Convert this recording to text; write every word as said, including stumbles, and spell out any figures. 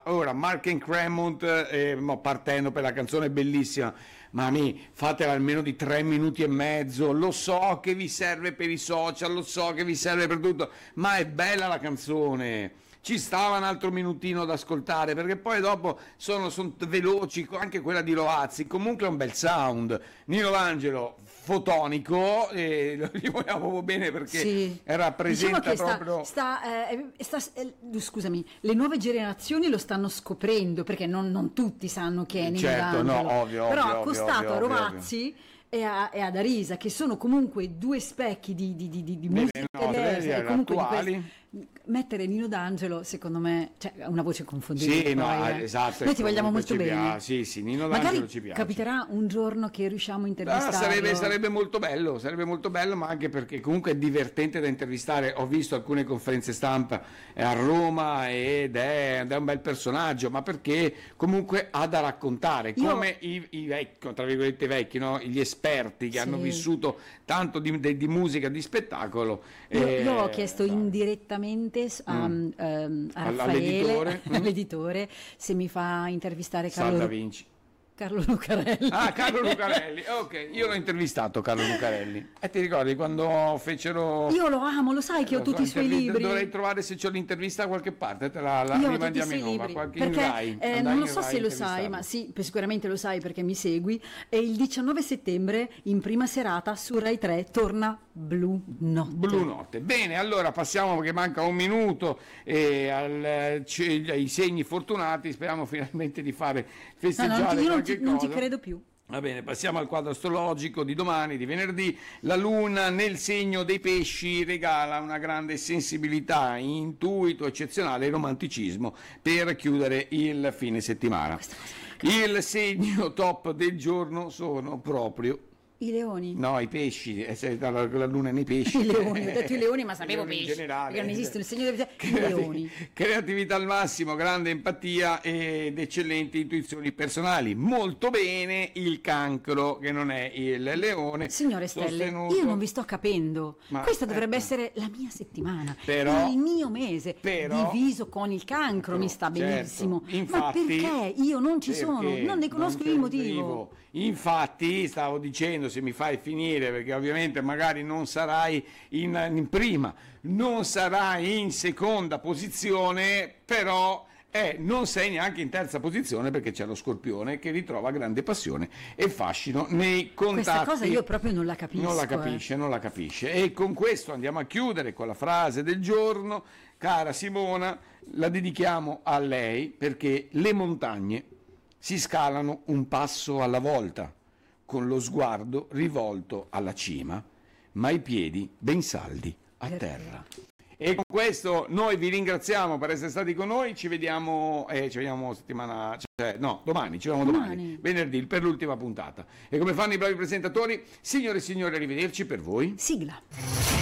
Ora, Mark and Cremont, eh, mo partendo per la canzone bellissima, ma mi fatela almeno di tre minuti e mezzo, lo so che vi serve per i social, lo so che vi serve per tutto, ma è bella la canzone, ci stava un altro minutino da ascoltare, perché poi dopo sono, sono veloci, anche quella di Loazzi, comunque è un bel sound. Nino D'Angelo, fotonico, e lo gli vogliamo proprio bene perché Sì. rappresenta Diciamo che sta, proprio... sta, eh, sta, eh, scusami, le nuove generazioni lo stanno scoprendo, perché non, non tutti sanno che è Nino Certo, no, D'Angelo, ovvio, però ovvio, accostato ovvio, a ovvio, Rovazzi e, a, e ad Arisa, che sono comunque due specchi di, di, di, di, di musica no, diversa, e comunque di attuali. queste- mettere Nino D'Angelo, secondo me, cioè, ha una voce confondibile. Sì, no, poi, eh. esatto. Noi ti vogliamo comunque molto ci bene. piace. Sì, sì, Nino D'Angelo Magari ci piace. capiterà un giorno che riusciamo a Ah, intervistarlo. sarebbe, sarebbe molto bello, sarebbe molto bello, ma anche perché comunque è divertente da intervistare. Ho visto alcune conferenze stampa eh, a Roma ed è, ed è un bel personaggio, ma perché comunque ha da raccontare, Io- come i, i vecchi, tra virgolette vecchi, no? Gli esperti che Sì. hanno vissuto tanto di, di- di musica, di spettacolo. Io, eh, io ho chiesto dai. indirettamente s- a, Mm. ehm, a All- Raffaele, all'editore? Mm. all'editore, se mi fa intervistare Sal da Carlo, Vinci. Carlo Lucarelli. Ah, Carlo Lucarelli, ok, io l'ho intervistato Carlo Lucarelli. E ti ricordi quando fecero... Io lo amo, lo sai che ho Lo so, tutti i suoi intervi- libri. Dovrei trovare se c'ho l'intervista da qualche parte, te la, la Io ho tutti i rimandiamo suoi in nuova, libri, qualche in perché Rai. eh, Andai non lo in so Rai se a lo sai, intervistarlo. ma sì, per- sicuramente lo sai perché mi segui. E il diciannove settembre, in prima serata, su Rai tre, torna Blu Notte. Blu Notte. Bene, allora passiamo perché manca un minuto e al, c- ai segni fortunati, speriamo finalmente di fare No, festeggiare non ti- io non qualche ti, non ti cosa. credo più. Va bene, passiamo al quadro astrologico di domani, di venerdì. La Luna nel segno dei pesci regala una grande sensibilità, intuito eccezionale e romanticismo per chiudere il fine settimana. Il segno top del giorno sono proprio... I leoni. No, i pesci, eh, se- la, la luna nei pesci. I leoni, ho detto i leoni, ma sapevo I leoni in pesci, generale. perché non esiste il segno dei i Creati- leoni. Creatività al massimo, grande empatia ed eccellenti intuizioni personali. Molto bene il cancro, che non è il leone. Signore Stelle, sostenuto- io non vi sto capendo. Ma- Questa dovrebbe eh. essere la mia settimana, Però- il mio mese, però- diviso con il cancro, mi sta Certo, benissimo. infatti- Ma perché io non ci sono? perché Non ne conosco c'è il un motivo. Infatti, stavo dicendo, se mi fai finire, perché ovviamente magari non sarai in, in prima, non sarai in seconda posizione, però eh, non sei neanche in terza posizione perché c'è lo Scorpione che ritrova grande passione e fascino nei contatti. Questa cosa io proprio non la capisco. Non la eh. capisce, non la capisce. E con questo andiamo a chiudere con la frase del giorno. Cara Simona, la dedichiamo a lei perché le montagne si scalano un passo alla volta, con lo sguardo rivolto alla cima, ma i piedi ben saldi a Per terra. E con questo noi vi ringraziamo per essere stati con noi, ci vediamo, eh, ci vediamo settimana, cioè, no, domani, ci vediamo domani, Domani. venerdì, per l'ultima puntata. E come fanno i bravi presentatori, signore e signori, arrivederci per voi. Sigla.